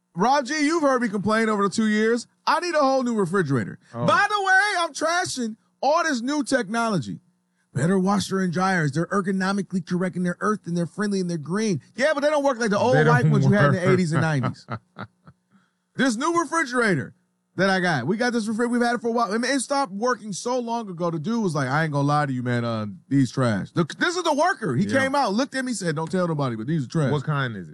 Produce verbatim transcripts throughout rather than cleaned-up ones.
Rob G, you've heard me complain over the two years. I need a whole new refrigerator. Oh. By the way, I'm trashing all this new technology. Better washer and dryers. They're ergonomically correct and they're earth and they're friendly and they're green. Yeah, but they don't work like the old white ones you had in the eighties and nineties. This new refrigerator that I got, we got this refrigerator, we've had it for a while. I mean, it stopped working so long ago. The dude was like, I ain't gonna lie to you, man, uh, these trash. The, this is the worker. He yeah. came out, looked at me, said, don't tell nobody, but these are trash. What kind is it?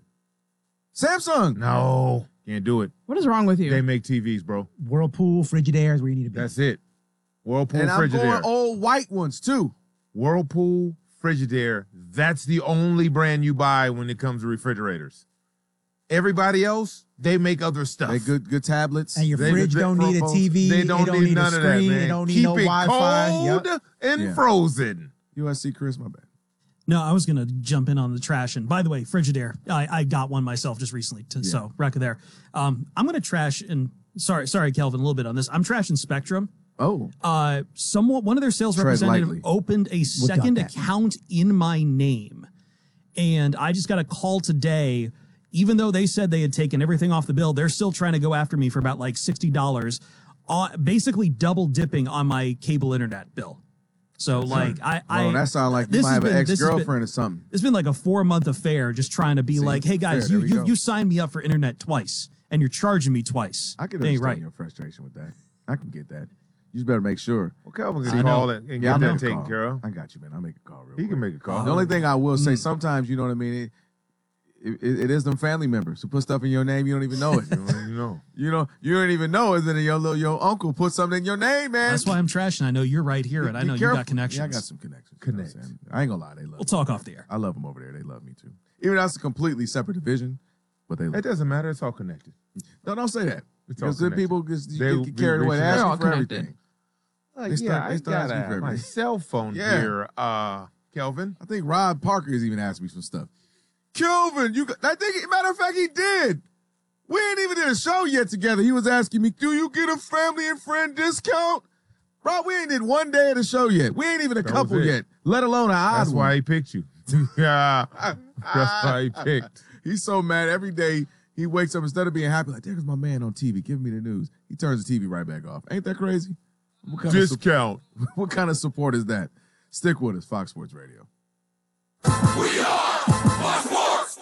Samsung. No, can't do it. What is wrong with you? They make T Vs, bro. Whirlpool, Frigidaire is where you need to be. That's it. Whirlpool, and Frigidaire. And I'm going old white ones, too. Whirlpool, Frigidaire. That's the only brand you buy when it comes to refrigerators. Everybody else, they make other stuff. They good good tablets. And your they, fridge they, don't they, need a T V. They don't, it don't need, need none a screen. of that, man. It don't need Keep no it Wi-Fi. cold Yep. and yeah. frozen. U S C, Chris, my bad. No, I was going to jump in on the trash. And by the way, Frigidaire, I, I got one myself just recently. To, yeah. So, Rekka there. Um, I'm going to trash, and sorry, sorry, Kelvin, a little bit on this. I'm trashing Spectrum. Oh. Uh, somewhat, one of their sales Tread representative lightly. opened a second account in my name. And I just got a call today. Even though they said they had taken everything off the bill, they're still trying to go after me for about like sixty dollars, uh, basically double dipping on my cable internet bill. So like I, I, I that sounds like you might have an been, ex-girlfriend or something. It's been like a four month affair, just trying to be See, like, hey guys, fair, you you, you signed me up for internet twice, and you're charging me twice. I can understand right. your frustration with that. I can get that. You just better make sure. Well, Calvin can call it and yeah, get that taken care of. I got you, man. I'll make a call real He quick. can make a call. The only thing I will say, mm. sometimes, you know what I mean, it, it, it, it is them family members who put stuff in your name, you don't even know it. You don't even know. You know, you don't even know it, and then your little your uncle put something in your name, man. That's why I'm trashing. I know you're right here, and I know you got connections. Yeah, I got some connections. Connections. You know I ain't gonna lie, they love We'll me. talk off the air. I love them over there. They love me too. Even though that's a completely separate division, but they love It doesn't matter. It's all connected. No, don't say that. It's all because then connected. people just They- get carried away. They They're ask all you for connected. everything. Like, They yeah, start- they I start asking got for my everything. cell phone Yeah. here, uh, Kelvin. I think Rob Parker has even asked me some stuff. Kelvin, you got, I think, matter of fact, he did. We ain't even did a show yet together. He was asking me, do you get a family and friend discount? Rob, we ain't did one day of the show yet. We ain't even a That couple was it. yet, let alone an odd That's one. why he picked you. Yeah, that's why he picked. He's so mad every day. He wakes up, instead of being happy, like, there's my man on T V giving me the news. He turns the T V right back off. Ain't that crazy? What kind Discount. Of su- what kind of support is that? Stick with us, Fox Sports Radio. We are Fox Sports.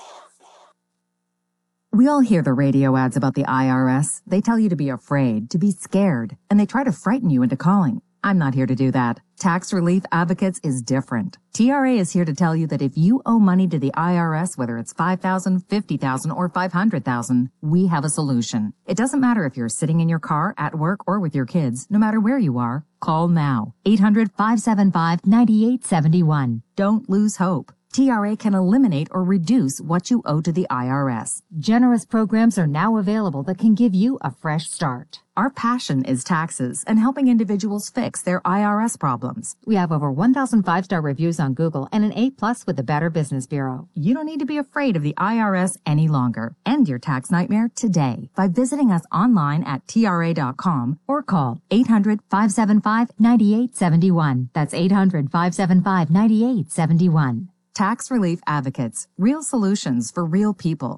We all hear the radio ads about the I R S. They tell you to be afraid, to be scared, and they try to frighten you into calling. I'm not here to do that. Tax Relief Advocates is different. T R A is here to tell you that if you owe money to the I R S, whether it's five thousand dollars, fifty thousand dollars, or five hundred thousand dollars, we have a solution. It doesn't matter if you're sitting in your car, at work, or with your kids. No matter where you are, call now. eight hundred, five seven five, nine eight seven one. Don't lose hope. T R A can eliminate or reduce what you owe to the I R S. Generous programs are now available that can give you a fresh start. Our passion is taxes and helping individuals fix their I R S problems. We have over one thousand five-star reviews on Google and an A plus with the Better Business Bureau. You don't need to be afraid of the I R S any longer. End your tax nightmare today by visiting us online at T R A dot com or call eight hundred, five seven five, nine eight seven one. That's eight hundred, five seven five, nine eight seven one. Tax Relief Advocates. Real solutions for real people.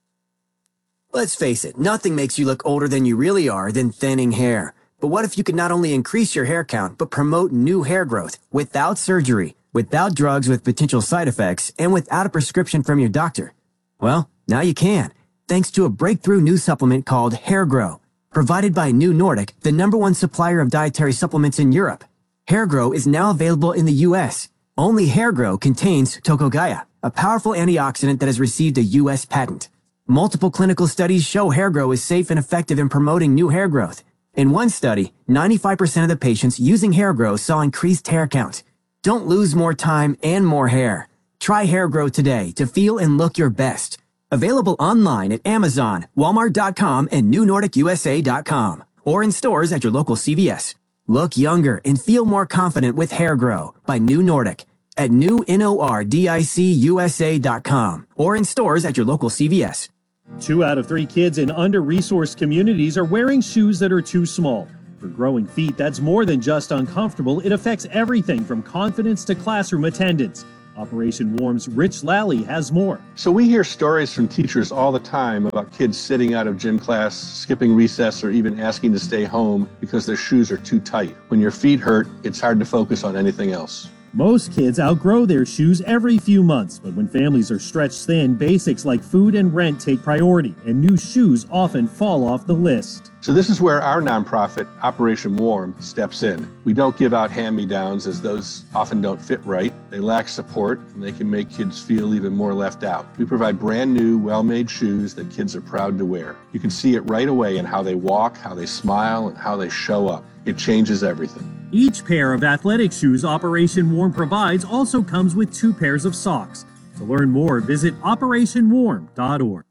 Let's face it, nothing makes you look older than you really are than thinning hair. But what if you could not only increase your hair count, but promote new hair growth without surgery, without drugs with potential side effects, and without a prescription from your doctor? Well, now you can, thanks to a breakthrough new supplement called Hair Grow, provided by New Nordic, the number one supplier of dietary supplements in Europe. Hair Grow is now available in the U S Only Hair Grow contains Tocogaya, a powerful antioxidant that has received a U S patent. Multiple clinical studies show Hair Grow is safe and effective in promoting new hair growth. In one study, ninety-five percent of the patients using Hair Grow saw increased hair count. Don't lose more time and more hair. Try Hair Grow today to feel and look your best. Available online at Amazon, Walmart dot com, and New Nordic U S A dot com, or in stores at your local C V S. Look younger and feel more confident with Hair Grow by New Nordic at new nordic U S A dot com or in stores at your local C V S. Two out of three kids in under-resourced communities are wearing shoes that are too small. For growing feet, that's more than just uncomfortable. It affects everything from confidence to classroom attendance. Operation Warm's Rich Lally has more. So we hear stories from teachers all the time about kids sitting out of gym class, skipping recess, or even asking to stay home because their shoes are too tight. When your feet hurt, it's hard to focus on anything else. Most kids outgrow their shoes every few months, but when families are stretched thin, basics like food and rent take priority, and new shoes often fall off the list. So this is where our nonprofit, Operation Warm, steps in. We don't give out hand-me-downs, as those often don't fit right. They lack support, and they can make kids feel even more left out. We provide brand new, well-made shoes that kids are proud to wear. You can see it right away in how they walk, how they smile, and how they show up. It changes everything. Each pair of athletic shoes Operation Warm provides also comes with two pairs of socks. To learn more, visit operation warm dot org.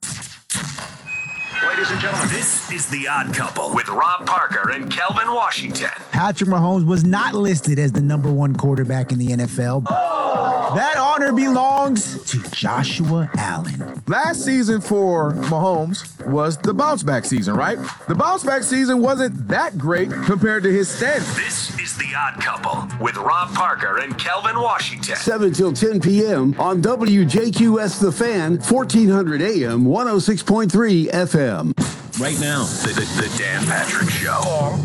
Ladies and gentlemen, this is The Odd Couple with Rob Parker and Kelvin Washington. Patrick Mahomes was not listed as the number one quarterback in the N F L. That honor belongs to Joshua Allen. Last season for Mahomes was the bounce back season, right? The bounce back season wasn't that great compared to his standards. This is The Odd Couple with Rob Parker and Kelvin Washington. seven till ten p.m. on W J Q S The Fan, fourteen hundred A M, one oh six point three F M. Right now, the, the, the Dan Patrick Show. Dan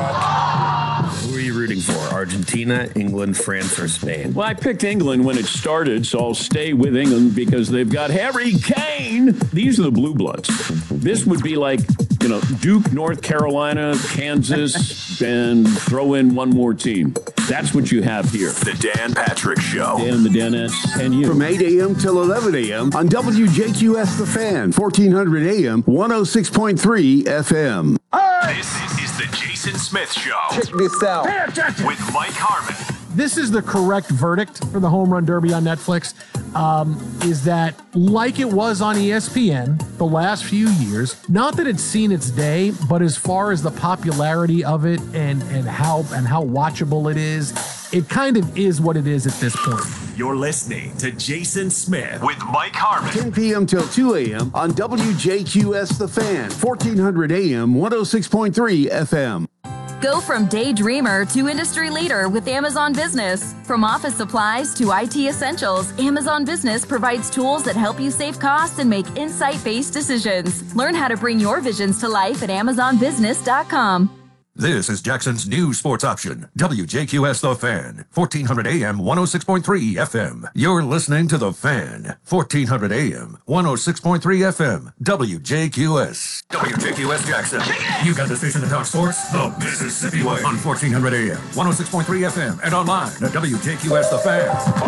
Patrick. Who are you rooting for? Argentina, England, France, or Spain? Well, I picked England when it started, so I'll stay with England because they've got Harry Kane. These are the Blue Bloods. This would be like, you know, Duke, North Carolina, Kansas, and throw in one more team. That's what you have here. The Dan Patrick Show. Dan and the Danettes and you. From eight a.m. till eleven a.m. on W J Q S The Fan, fourteen hundred A M, one oh six point three F M. This is the Jason Smith Show. Check this out. With Mike Harmon. This is the correct verdict for the Home Run Derby on Netflix, um, is that like it was on E S P N the last few years, not that it's seen its day, but as far as the popularity of it and, and how and how watchable it is, it kind of is what it is at this point. You're listening to Jason Smith with Mike Harmon. ten p.m. till two a.m. on W J Q S The Fan, fourteen hundred A M, one oh six point three F M. Go from daydreamer to industry leader with Amazon Business. From office supplies to I T essentials, Amazon Business provides tools that help you save costs and make insight-based decisions. Learn how to bring your visions to life at amazon business dot com. This is Jackson's new sports option, W J Q S The Fan, fourteen hundred A M, one oh six point three F M. You're listening to The Fan, fourteen hundred A M, one oh six point three F M, W J Q S. W J Q S Jackson. You got the station to talk sports the Mississippi way on fourteen hundred A M, one oh six point three F M, and online at W J Q S The Fan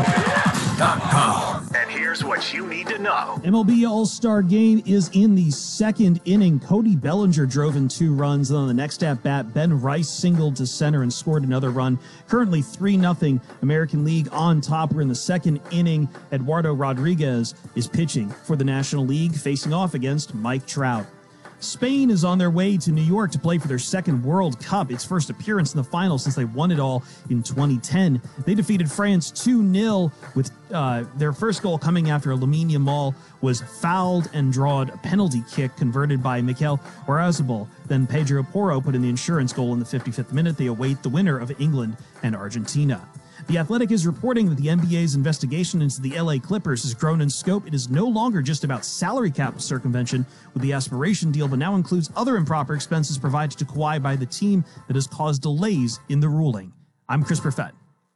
dot com. And here's what you need to know. M L B All-Star Game is in the second inning. Cody Bellinger drove in two runs, and on the next at-bat, Ben Rice singled to center and scored another run. Currently three nothing American League on top. We're in the second inning. Eduardo Rodriguez is pitching for the National League, facing off against Mike Trout. Spain is on their way to New York to play for their second World Cup, its first appearance in the final since they won it all in twenty ten. They defeated France two nil, with uh, their first goal coming after Lamine Yamal was fouled and drawed a penalty kick converted by Mikel Oyarzabal. Then Pedro Porro put in the insurance goal in the fifty-fifth minute. They await the winner of England and Argentina. The Athletic is reporting that the N B A's investigation into the L A Clippers has grown in scope. It is no longer just about salary cap circumvention with the aspiration deal, but now includes other improper expenses provided to Kawhi by the team that has caused delays in the ruling. I'm Chris Perfett.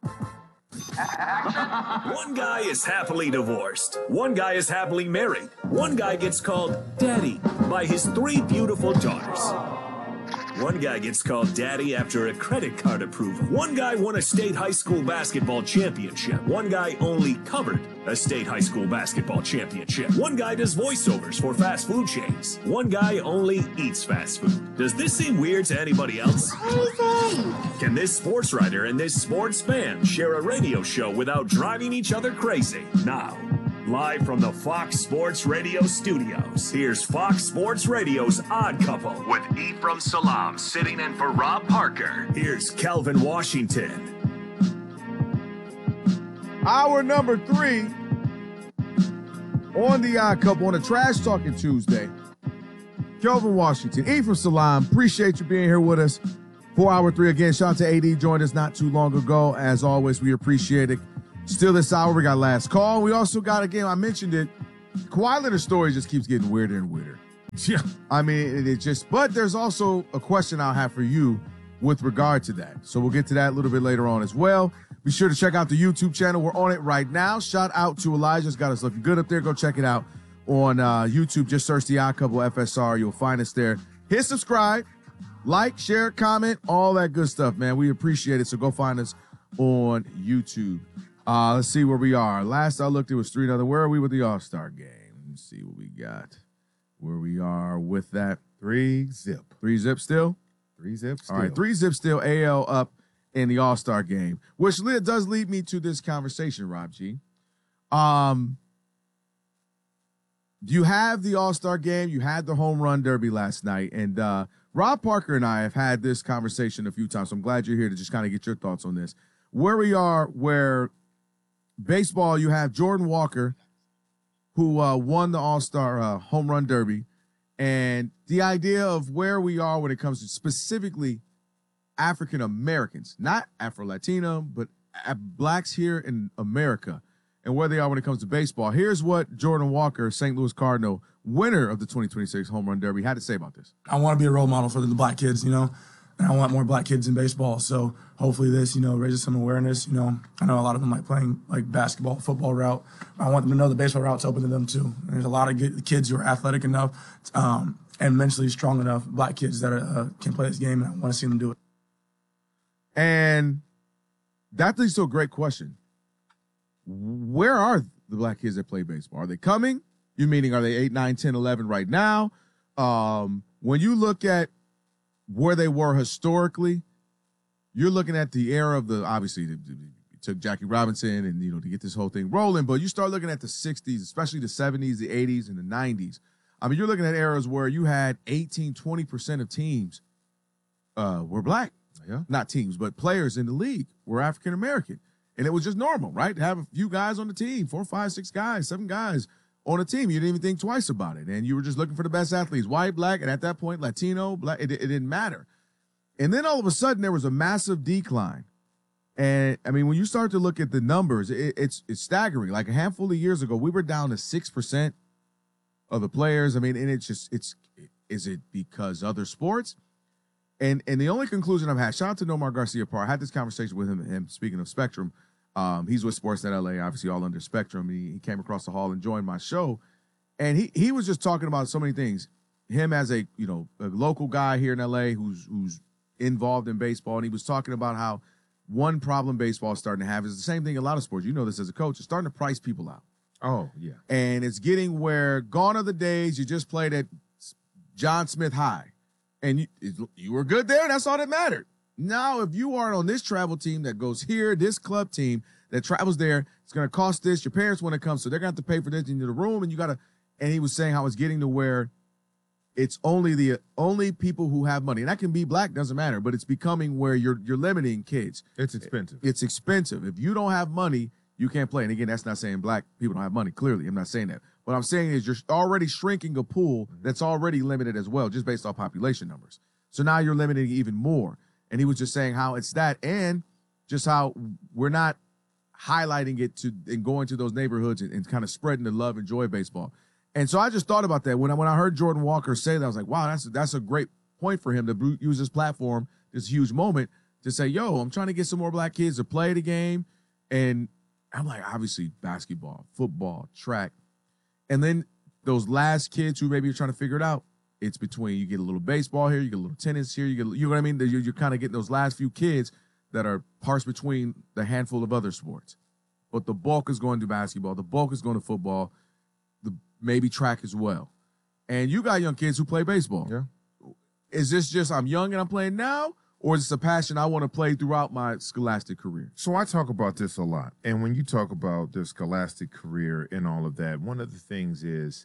One guy is happily divorced. One guy is happily married. One guy gets called daddy by his three beautiful daughters. One guy gets called daddy after a credit card approval. One guy won a state high school basketball championship. One guy only covered a state high school basketball championship. One guy does voiceovers for fast food chains. One guy only eats fast food. Does this seem weird to anybody else? Can this sports writer and this sports fan share a radio show without driving each other crazy? Now, live from the Fox Sports Radio studios, here's Fox Sports Radio's Odd Couple with Ephraim Salam sitting in for Rob Parker. Here's Kelvin Washington. Hour number three on the Odd Couple on a Trash Talking Tuesday. Kelvin Washington, Ephraim Salam, appreciate you being here with us for hour three. Again, shout out to A D, joined us not too long ago. As always, we appreciate it. Still this hour, we got last call. We also got a game. I mentioned it. Kawhi Leonard's story just keeps getting weirder and weirder. Yeah. I mean, it, it just, but there's also a question I'll have for you with regard to that. So we'll get to that a little bit later on as well. Be sure to check out the YouTube channel. We're on it right now. Shout out to Elijah's got us looking good up there. Go check it out on uh, YouTube. Just search The Odd Couple F S R. You'll find us there. Hit subscribe, like, share, comment, all that good stuff, man. We appreciate it. So go find us on YouTube. Uh, let's see where we are. Last I looked, it was three nothing. Where are we with the All-Star game? Let's see what we got. Where we are with that. Three zip. Three zip still? Three zip still. All right, three zip still. A L up in the All-Star game, which does lead me to this conversation, Rob G. Um, you have the All-Star game. You had the home run derby last night. And uh, Rob Parker and I have had this conversation a few times. So I'm glad you're here to just kind of get your thoughts on this. Where we are, where baseball, you have Jordan Walker, who uh, won the All-Star uh, home run derby, and the idea of where we are when it comes to specifically African Americans, not Afro-Latino, but blacks here in America, and where they are when it comes to baseball. Here's what Jordan Walker, Saint Louis Cardinal, winner of the twenty twenty-six home run derby, had to say about this. I want to be a role model for the black kids, you know, and I want more black kids in baseball. So hopefully this, you know, raises some awareness. You know, I know a lot of them like playing like basketball, football route. I want them to know the baseball route's open to them too. And there's a lot of good kids who are athletic enough um, and mentally strong enough, black kids that are, uh, can play this game, and I want to see them do it. And that leads to a great question. Where are the black kids that play baseball? Are they coming? You meaning, are they eight, nine, ten, eleven right now? Um, when you look at where they were historically, you're looking at the era of the, obviously, it took Jackie Robinson and, you know, to get this whole thing rolling, but you start looking at the sixties, especially the seventies, the eighties, and the nineties. I mean, you're looking at eras where you had eighteen, twenty percent of teams uh, were black. Yeah. Not teams, but players in the league were African American. And it was just normal, right? To have a few guys on the team, four, five, six guys, seven guys on a team. You didn't even think twice about it. And you were just looking for the best athletes, white, black, and at that point, Latino, black, it, it didn't matter. And then all of a sudden, there was a massive decline. And, I mean, when you start to look at the numbers, it, it's it's staggering. Like a handful of years ago, we were down to six percent of the players. I mean, and it's just, it's, is it because other sports? And and the only conclusion I've had, shout out to Nomar Garcia-Parr. I had this conversation with him, him speaking of Spectrum. Um, he's with Sportsnet L A, obviously all under Spectrum. He, he came across the hall and joined my show. And he he was just talking about so many things. Him as a, you know, a local guy here in L A who's who's involved in baseball. And he was talking about how one problem baseball is starting to have is the same thing in a lot of sports. You know this as a coach. It's starting to price people out. Oh, yeah. And it's getting where gone are the days you just played at John Smith High. And you, you were good there, and that's all that mattered. Now, if you are on this travel team that goes here, this club team that travels there, it's going to cost this. Your parents want to come, so they're going to have to pay for this into the room, and you got to. And he was saying how it's getting to where it's only the only people who have money, and that can be black, doesn't matter, but it's becoming where you're you're limiting kids. It's expensive. It's expensive. If you don't have money, you can't play. And again, that's not saying black people don't have money. Clearly, I'm not saying that. What I'm saying is you're already shrinking a pool that's already limited as well, just based off population numbers. So now you're limiting even more. And he was just saying how it's that, and just how we're not highlighting it to and going to those neighborhoods and, and kind of spreading the love and joy of baseball. And so I just thought about that when I when I heard Jordan Walker say that. I was like, wow, that's that's a great point for him to use this platform, this huge moment, to say, yo, I'm trying to get some more black kids to play the game. And I'm like, obviously basketball, football, track. And then those last kids who maybe you're trying to figure it out, it's between you get a little baseball here, you get a little tennis here, you get, you know what I mean? You're, you're kind of getting those last few kids that are parsed between the handful of other sports. But the bulk is going to basketball, the bulk is going to football, the maybe track as well. And you got young kids who play baseball. Yeah. Is this just I'm young and I'm playing now? Or is this a passion I want to play throughout my scholastic career? So I talk about this a lot. And when you talk about the scholastic career and all of that, one of the things is,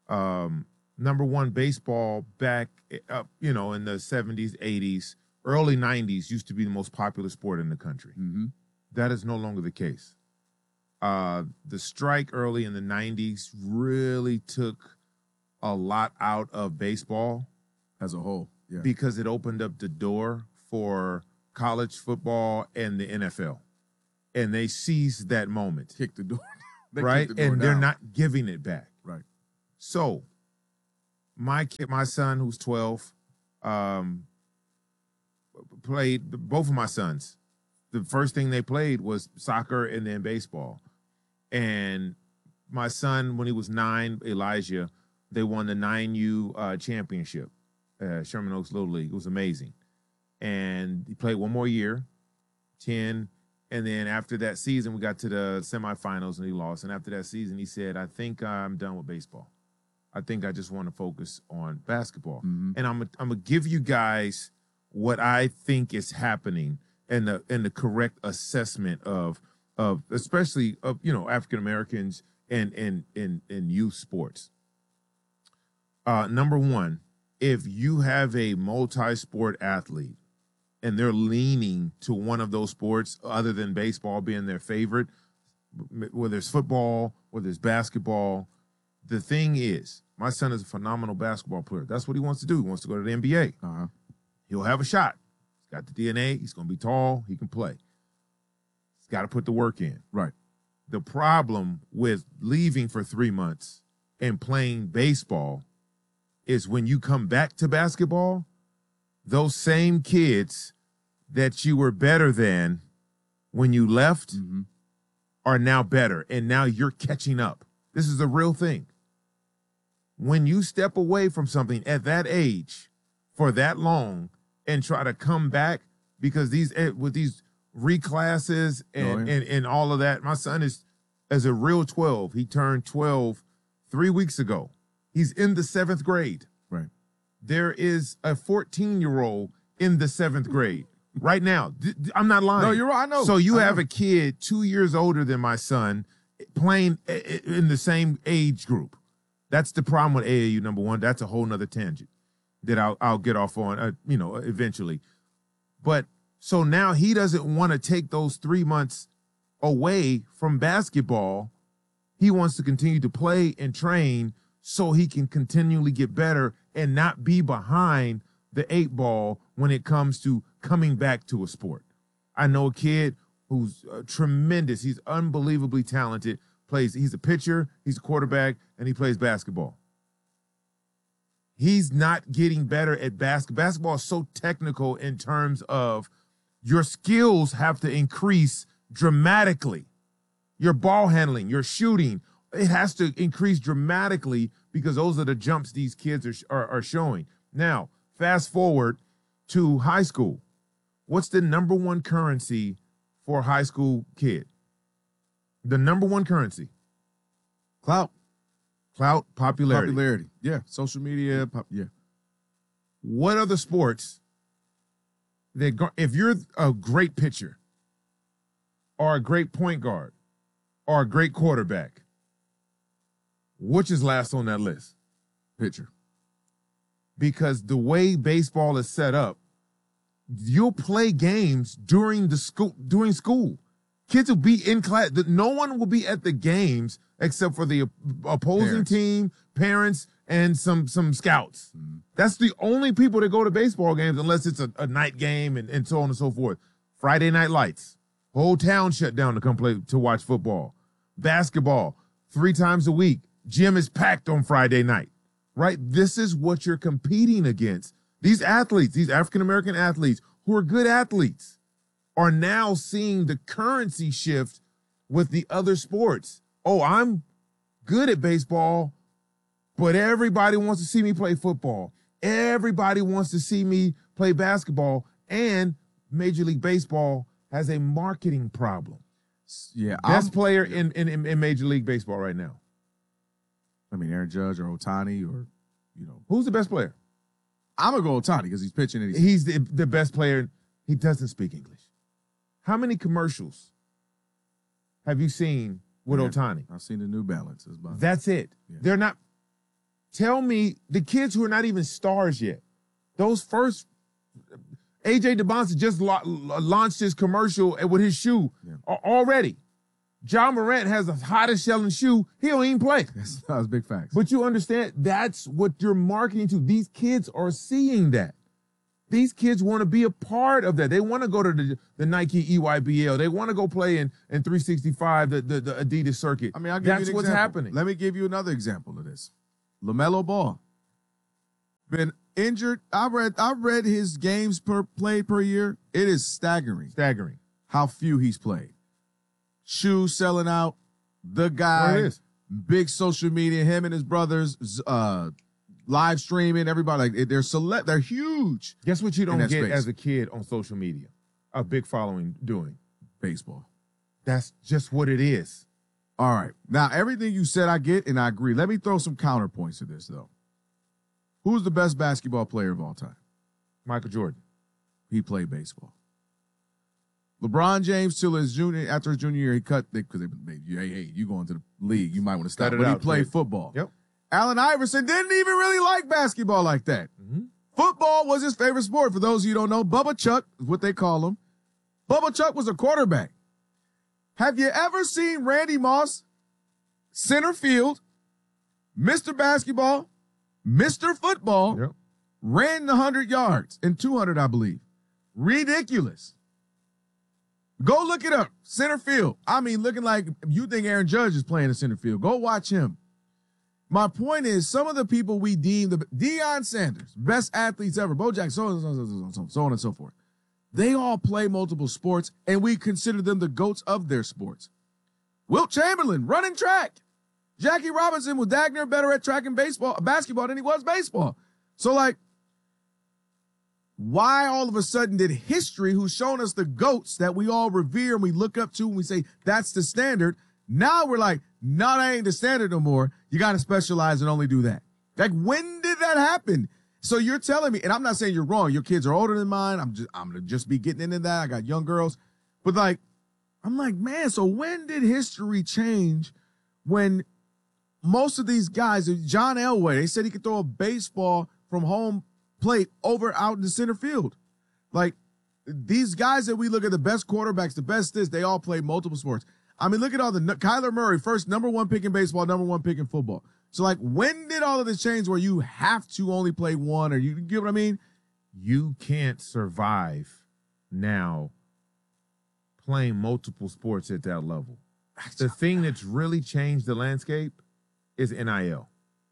um, number one, baseball back, uh, you know, in the seventies, eighties, early nineties used to be the most popular sport in the country. Mm-hmm. That is no longer the case. Uh, the strike early in the nineties really took a lot out of baseball as a whole, yeah, because it opened up the door for college football and the N F L. and they seize that moment. Kick the door. They right? kick the door and they're down. not giving it back. Right. So my kid, my son who's twelve, um, played, both of my sons, the first thing they played was soccer and then baseball. And my son, when he was nine, Elijah, they won the nine U uh, championship, uh, Sherman Oaks Little League. It was amazing. And he played one more year, ten. And then after that season, we got to the semifinals and he lost. And after that season, he said, I think I'm done with baseball. I think I just want to focus on basketball. Mm-hmm. And I'm I'm going to give you guys what I think is happening and the and the correct assessment of of especially of you know African Americans and in in in youth sports. Uh, number one, if you have a multi-sport athlete and they're leaning to one of those sports other than baseball being their favorite, whether it's football, whether it's basketball, the thing is, my son is a phenomenal basketball player. That's what he wants to do. He wants to go to the N B A. Uh-huh. He'll have a shot. He's got the D N A. He's going to be tall. He can play. He's got to put the work in. Right. The problem with leaving for three months and playing baseball is when you come back to basketball, those same kids that you were better than when you left mm-hmm. are now better, and now you're catching up. This is a real thing. When you step away from something at that age for that long and try to come back, because these with these reclasses and, oh, yeah. and, and all of that, my son is as a real twelve. He turned twelve three weeks ago. He's in the seventh grade. Right. There is a fourteen-year-old in the seventh grade right now. D- d- I'm not lying. No, you're right. I know. So you I have know. a kid two years older than my son playing in the same age group. That's the problem with A A U, number one. That's a whole nother tangent that I'll, I'll get off on, uh, you know, eventually. But so now he doesn't want to take those three months away from basketball. He wants to continue to play and train so he can continually get better and not be behind the eight ball when it comes to coming back to a sport. I know a kid who's uh, tremendous. He's unbelievably talented. Plays. He's a pitcher, he's a quarterback, and he plays basketball. He's not getting better at basketball. Basketball is so technical in terms of your skills have to increase dramatically. Your ball handling, your shooting, it has to increase dramatically because those are the jumps these kids are, are, are showing. Now, fast forward to high school. What's the number one currency for a high school kid? The number one currency. Clout. Clout, popularity. Popularity. Yeah. Social media. Pop, yeah. What other sports that go, if you're a great pitcher or a great point guard or a great quarterback, which is last on that list? Pitcher. Because the way baseball is set up, you'll play games during the school during school. Kids will be in class. No one will be at the games except for the opposing Parents. team, parents, and some some scouts. Mm-hmm. That's the only people that go to baseball games unless it's a, a night game and, and so on and so forth. Friday night lights. Whole town shut down to come play to watch football. Basketball, three times a week. Gym is packed on Friday night. Right? This is what you're competing against. These athletes, these African-American athletes who are good athletes, are now seeing the currency shift with the other sports. Oh, I'm good at baseball, but everybody wants to see me play football. Everybody wants to see me play basketball. And Major League Baseball has a marketing problem. Yeah. Best I'm, player in, in, in Major League Baseball right now. I mean, Aaron Judge or Ohtani or, you know. Who's the best player? I'm going to go Ohtani because he's pitching and he's. He's the, the best player. He doesn't speak English. How many commercials have you seen with Yeah, Ohtani? I've seen the New Balances. But That's it. Yeah. They're not. Tell me the kids who are not even stars yet. Those first. A J DeBonsa just la- launched his commercial with his shoe Yeah. a- already. John Morant has the hottest selling shoe. He don't even play. That's, that's big facts. But you understand, that's what you're marketing to. These kids are seeing that. These kids want to be a part of that. They want to go to the, the Nike E Y B L. They want to go play in, in three sixty-five, the, the, the Adidas circuit. I mean, I'll give That's you an what's example. happening. Let me give you another example of this. LaMelo Ball. Been injured. I read I read his games per played per year. It is staggering. Staggering. How few he's played. Shoes selling out. The guy. There it is. Big social media. Him and his brothers uh, live streaming. Everybody, like they're select. They're huge. Guess what you in don't that get space. as a kid on social media? A big following doing. Baseball. That's just what it is. All right. Now, everything you said, I get and I agree. Let me throw some counterpoints to this, though. Who's the best basketball player of all time? Michael Jordan. He played baseball. LeBron James, till his junior, after his junior year, he cut because they, they, hey, hey, you going to the league, you might want to stop. Cut it But out, he played kid. football. Yep. Allen Iverson didn't even really like basketball like that. Mm-hmm. Football was his favorite sport. For those of you who don't know, Bubba Chuck is what they call him. Bubba Chuck was a quarterback. Have you ever seen Randy Moss, center field, Mister Basketball, Mister Football, Yep. ran the one hundred yards and two hundred, I believe. Ridiculous. Go look it up. Center field. I mean, looking like you think Aaron Judge is playing in center field. Go watch him. My point is, some of the people we deem the Deion Sanders, best athletes ever, Bo Jackson, so on, so, on, so, on, so on and so forth. They all play multiple sports, and we consider them the GOATs of their sports. Wilt Chamberlain, running track. Jackie Robinson was Dagner better at track and baseball, basketball than he was baseball. So, like, why all of a sudden did history, who's shown us the GOATs that we all revere and we look up to and we say that's the standard, now we're like, no, that ain't the standard no more. You got to specialize and only do that. Like, when did that happen? So you're telling me, and I'm not saying you're wrong. Your kids are older than mine. I'm just, I'm going to just be getting into that. I got young girls. But like, I'm like, man, so when did history change when most of these guys, John Elway, they said he could throw a baseball from home plate over out in the center field. Like, these guys that we look at, the best quarterbacks, the best this, they all play multiple sports. I mean, look at all the, Kyler Murray, first number one pick in baseball, number one pick in football. So, like, when did all of this change where you have to only play one, or you get what I mean? You can't survive now playing multiple sports at that level. The thing that's really changed the landscape is N I L.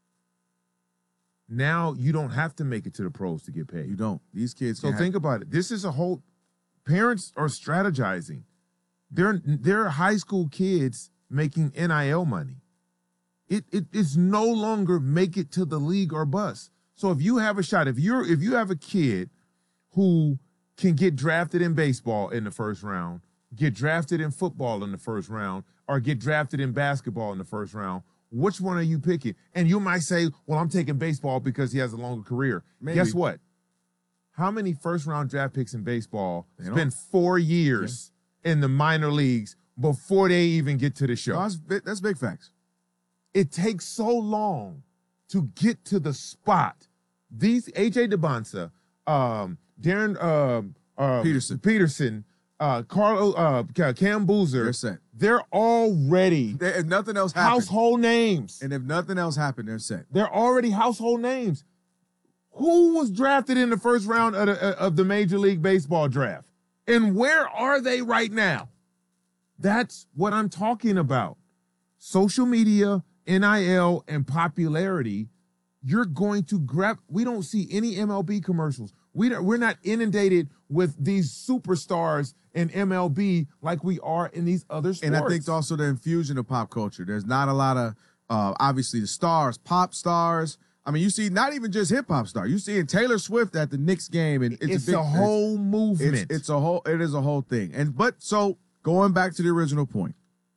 Now you don't have to make it to the pros to get paid. You don't. These kids. So think about it. This is a whole. Parents are strategizing. They're they're high school kids making N I L money. It it is no longer make it to the league or bust. So if you have a shot, if you're if you have a kid who can get drafted in baseball in the first round, get drafted in football in the first round, or get drafted in basketball in the first round, which one are you picking? And you might say, well, I'm taking baseball because he has a longer career. Maybe. Guess what? How many first-round draft picks in baseball They spend don't. four years yeah. in the minor leagues before they even get to the show? No, that's, big, that's big facts. It takes so long to get to the spot. These A J DeBonsa, um, Darren um, uh, Peterson, Peterson, uh, Carl, uh, Cam Boozer, they're set. They're already they, if nothing else happened, household names. And if nothing else happened, they're set. They're already household names. Who was drafted in the first round of the, of the Major League Baseball draft? And where are they right now? That's what I'm talking about. Social media, N I L, and popularity, you're going to grab. We don't see any M L B commercials. We don't, we're not inundated with these superstars in M L B like we are in these other sports. And I think also the infusion of pop culture. There's not a lot of, uh, obviously, the stars, pop stars. I mean, you see not even just hip hop star. You see Taylor Swift at the Knicks game, and it's, it's a, big, a whole it's, movement. It's, it's a whole. It is a whole thing. And but so going back to the original point.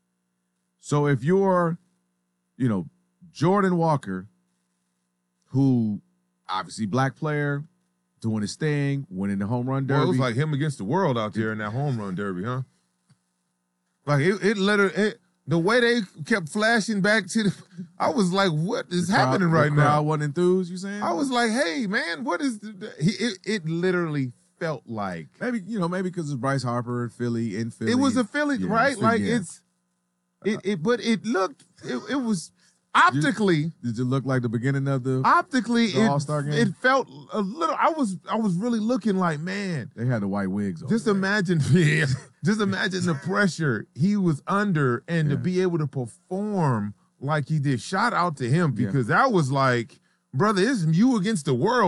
So if you're, you know, Jordan Walker, who obviously black player, doing his thing, winning the home run derby. Well, it was like him against the world out there in that home run derby, huh? Like it, it literally. It, The way they kept flashing back to the, I was like, "What is the crowd, happening right the now?" Crowd wasn't enthused. You saying? I was like, "Hey, man, what is?" The, he, it, it literally felt like maybe you know, maybe because it's Bryce Harper in Philly in Philly. It was a Philly, yeah, right? so, Like yeah. it's, it, it, but it looked, it, it was, Optically, did, did it look like the beginning of the optically the it, All-Star game? It felt a little. I was I was really looking like, man. They had the white wigs on. Just imagine, yeah, just imagine the pressure he was under, and Yeah. to be able to perform like he did. Shout out to him Yeah. because that was like, brother, it's you against the world.